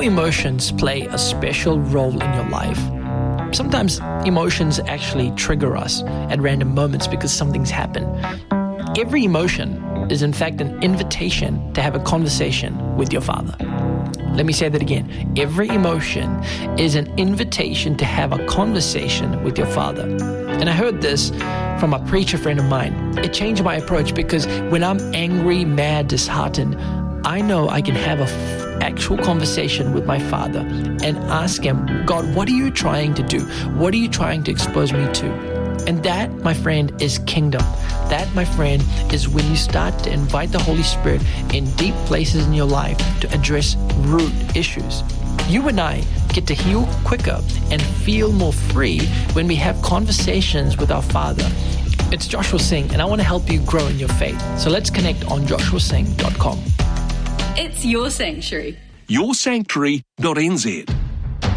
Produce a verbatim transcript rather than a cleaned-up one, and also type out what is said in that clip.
emotions play a special role in your life? Sometimes emotions actually trigger us at random moments because something's happened. Every emotion is in fact an invitation to have a conversation with your Father. Let me say that again. Every emotion is an invitation to have a conversation with your Father. And I heard this from a preacher friend of mine. It changed my approach because when I'm angry, mad, disheartened, I know I can have an f- actual conversation with my Father and ask Him, God, what are you trying to do? What are you trying to expose me to? And that, my friend, is kingdom. That, my friend, is when you start to invite the Holy Spirit in deep places in your life to address root issues. You and I get to heal quicker and feel more free when we have conversations with our Father. It's Joshua Singh, and I want to help you grow in your faith. So let's connect on joshua singh dot com. It's your sanctuary. your sanctuary dot n z